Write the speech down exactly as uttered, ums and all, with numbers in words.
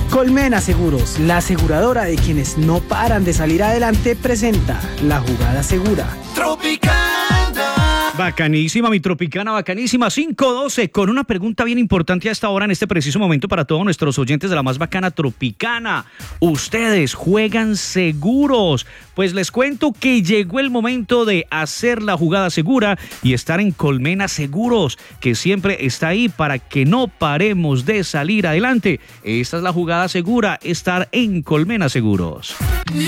Colmena Seguros, la aseguradora de quienes no paran de salir adelante, presenta La Jugada Segura. Tropicana. Bacanísima, mi Tropicana, bacanísima. cinco doce, con una pregunta bien importante a esta hora, en este preciso momento, para todos nuestros oyentes de la más bacana Tropicana. ¿Ustedes juegan seguros? Pues les cuento que llegó el momento de hacer la jugada segura y estar en Colmena Seguros, que siempre está ahí para que no paremos de salir adelante. Esta es la jugada segura, estar en Colmena Seguros.